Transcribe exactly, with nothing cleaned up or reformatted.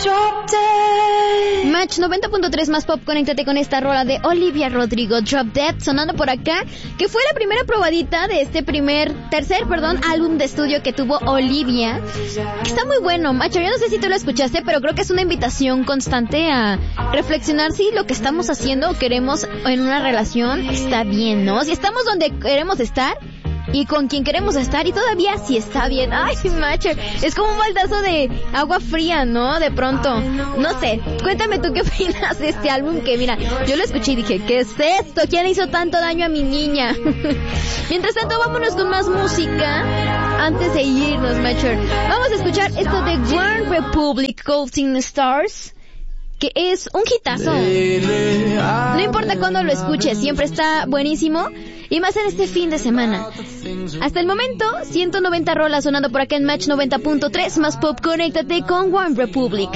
Match noventa punto tres más pop, conéctate con esta rola de Olivia Rodrigo, Drop Dead, sonando por acá, que fue la primera probadita de este primer, tercer, perdón, álbum de estudio que tuvo Olivia, que está muy bueno, macho. Yo no sé si tú lo escuchaste, pero creo que es una invitación constante a reflexionar si lo que estamos haciendo o queremos en una relación está bien, ¿no? Si estamos donde queremos estar y con quien queremos estar y todavía si está bien. Ay, macho, es como un baldazo de agua fría, ¿no? De pronto, no sé, cuéntame tú qué opinas de este álbum, que mira, yo lo escuché y dije, ¿qué es esto? ¿Quién hizo tanto daño a mi niña? Mientras tanto, vámonos con más música antes de irnos, macho. Vamos a escuchar esto de One Republic, Counting Stars, que es un hitazo. No importa cuándo lo escuches, siempre está buenísimo, y más en este fin de semana. Hasta el momento, ciento noventa rolas sonando por acá en Match noventa punto tres más pop, conéctate con One Republic.